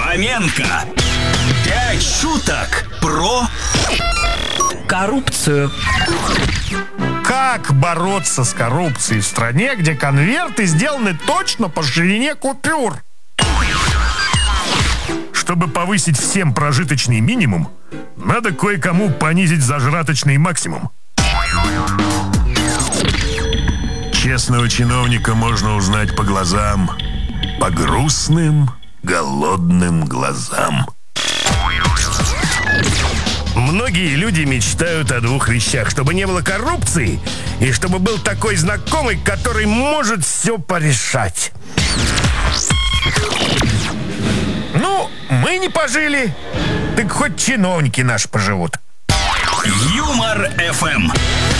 Фоменко. 5 шуток про коррупцию. Как бороться с коррупцией в стране, где конверты сделаны точно по ширине купюр? Чтобы повысить всем прожиточный минимум, надо кое-кому понизить зажраточный максимум. Честного чиновника можно узнать по глазам, по грустным, голодным глазам. Многие люди мечтают о двух вещах: чтобы не было коррупции и чтобы был такой знакомый, который может все порешать. Ну, мы не пожили, так хоть чиновники наши поживут. Юмор ФМ.